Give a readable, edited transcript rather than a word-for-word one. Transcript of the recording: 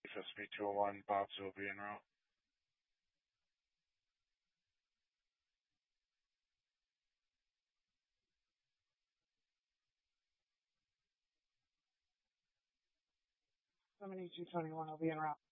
FSB 201, Bob's will be en route. Seventy-two 21 will be en route.